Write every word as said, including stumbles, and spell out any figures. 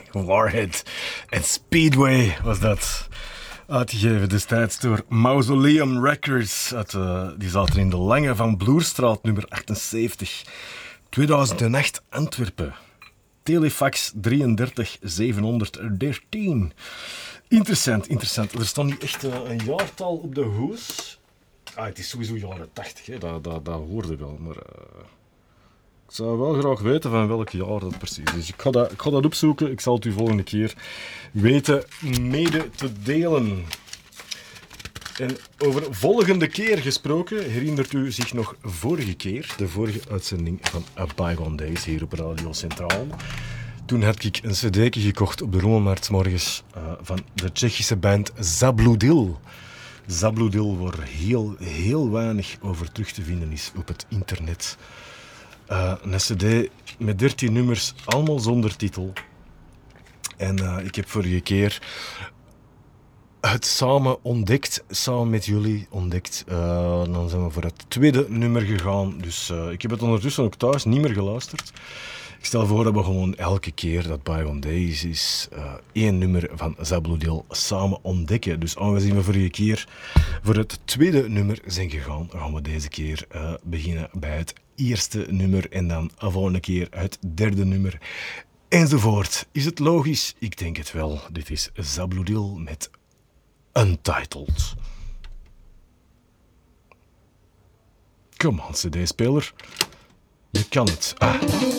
Warhead en Speedway was dat. Uitgegeven destijds door Mausoleum Records. Uit, uh, die zaten in de Lange van Bloerstraat, nummer achtenzeventig. tweeduizend acht, Antwerpen. Telefax drieëndertig zevenhonderddertien. Interessant, interessant. Er staat niet echt uh, een jaartal op de hoes. Ah, het is sowieso jaren tachtig, hè. Dat, dat, dat hoorde wel. Maar uh, ik zou wel graag weten van welk jaar dat precies is. Ik ga dat, ik ga dat opzoeken. Ik zal het u volgende keer weten mede te delen. En over volgende keer gesproken, herinnert u zich nog vorige keer, de vorige uitzending van A Bygone Days hier op Radio Centraal. Toen had ik een cd'tje gekocht op de Rommelmarkt 's morgens uh, van de Tsjechische band Zabludil. Zabludil, waar heel, heel weinig over terug te vinden is op het internet. Uh, een cd met dertien nummers, allemaal zonder titel. En uh, ik heb vorige keer het samen ontdekt, samen met jullie ontdekt. Uh, dan zijn we voor het tweede nummer gegaan. Dus uh, ik heb het ondertussen ook thuis niet meer geluisterd. Ik stel voor dat we gewoon elke keer dat Bygone Days is uh, één nummer van Zabludil samen ontdekken. Dus aangezien we vorige keer voor het tweede nummer zijn gegaan, gaan we deze keer uh, beginnen bij het eerste nummer en dan de volgende keer het derde nummer. Enzovoort. Is het logisch? Ik denk het wel. Dit is Zabludil met Untitled. Come on, cd-speler. Je kan het. Ah.